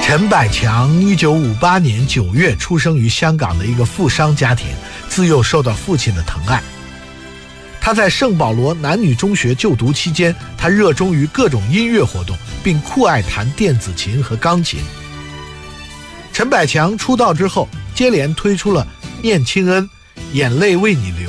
陈百强1958年9月出生于香港的一个富商家庭，自幼受到父亲的疼爱。他在圣保罗男女中学就读期间，他热衷于各种音乐活动，并酷爱弹电子琴和钢琴。陈百强出道之后，接连推出了《念亲恩》《眼泪为你流》